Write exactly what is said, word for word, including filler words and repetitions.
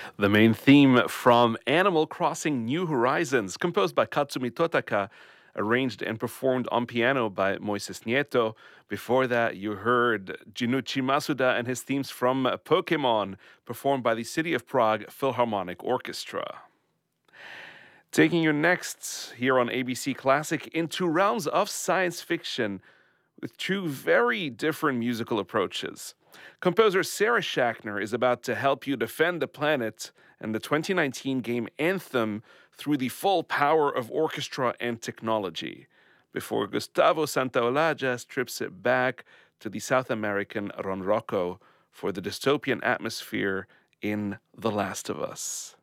The main theme from Animal Crossing New Horizons, composed by Katsumi Totaka, arranged and performed on piano by Moises Nieto. Before that, you heard Junichi Masuda and his themes from Pokemon, performed by the City of Prague Philharmonic Orchestra. Taking you next here on A B C Classic into realms of science fiction with two very different musical approaches. Composer Sarah Schachner is about to help you defend the planet and the twenty nineteen game Anthem through the full power of orchestra and technology, before Gustavo Santaolalla strips it back to the South American Ronroco for the dystopian atmosphere in The Last of Us.